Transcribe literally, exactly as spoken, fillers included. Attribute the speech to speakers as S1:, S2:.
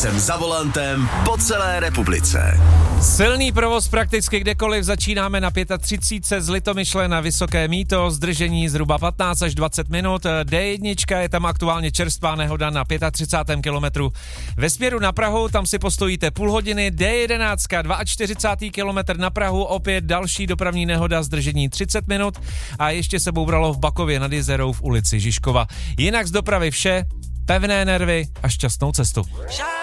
S1: jsem za volantem po celé republice.
S2: Silný provoz prakticky kdekoliv, začínáme na třicet pět z Litomyšle na Vysoké Mýto, zdržení zhruba patnáct až dvacet minut, dé jedna je tam aktuálně čerstvá nehoda na třicátém pátém kilometru. Ve směru na Prahu tam si postojíte půl hodiny, dé jedenáct čtyřicátý druhý kilometr na Prahu, opět další dopravní nehoda, zdržení třicet minut a ještě se boubralo v Bakově nad Jizerou v ulici Žižkova. Jinak z dopravy vše, pevné nervy a šťastnou cestu.